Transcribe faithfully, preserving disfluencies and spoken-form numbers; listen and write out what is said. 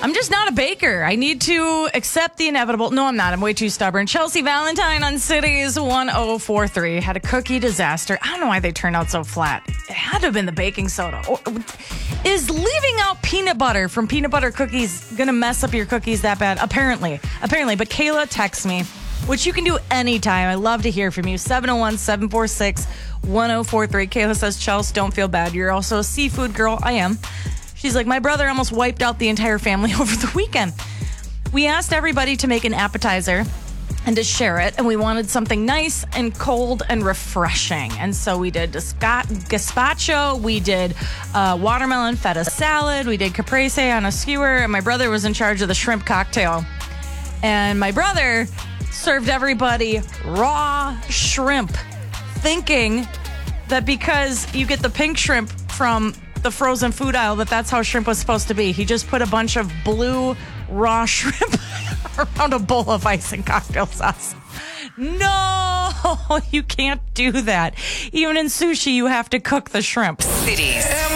I'm just not a baker. I need to accept the inevitable. No, I'm not. I'm way too stubborn. Chelsea Valentine on Cities one oh four three had a cookie disaster. I don't know why they turned out so flat. It had to have been the baking soda. Or, is leaving out peanut butter from peanut butter cookies going to mess up your cookies that bad? Apparently. Apparently. But Kayla texts me, which you can do anytime. I love to hear from you. seven oh one, seven four six, one oh four three. Kayla says, Chelsea, don't feel bad. You're also a seafood girl. I am. She's like, my brother almost wiped out the entire family over the weekend. We asked everybody to make an appetizer and to share it, and we wanted something nice and cold and refreshing. And so we did gazpacho, we did uh, watermelon feta salad, we did caprese on a skewer, and my brother was in charge of the shrimp cocktail. And my brother served everybody raw shrimp, thinking that because you get the pink shrimp from the frozen food aisle, that that's how shrimp was supposed to be. He just put a bunch of blue raw shrimp around a bowl of ice and cocktail sauce. No, you can't do that. Even in sushi, you have to cook the shrimp. Cities.